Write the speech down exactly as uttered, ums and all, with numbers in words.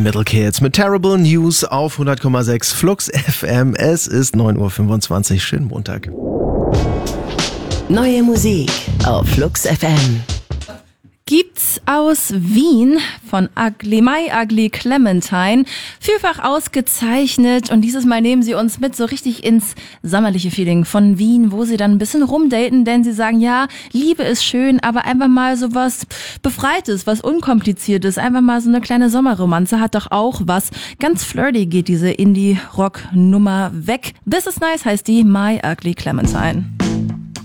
Metal Kids mit Terrible News auf hundert Komma sechs Flux F M. Es ist neun Uhr fünfundzwanzig. Schönen Montag. Neue Musik auf Flux F M. Gibt's aus Wien von Ugly, My Ugly Clementine, vielfach ausgezeichnet, und dieses Mal nehmen sie uns mit so richtig ins sommerliche Feeling von Wien, wo sie dann ein bisschen rumdaten, denn sie sagen, ja, Liebe ist schön, aber einfach mal so was Befreites, was Unkompliziertes, einfach mal so eine kleine Sommerromanze hat doch auch was. Ganz flirty geht diese Indie-Rock-Nummer weg. This is Nice heißt die, My Ugly Clementine.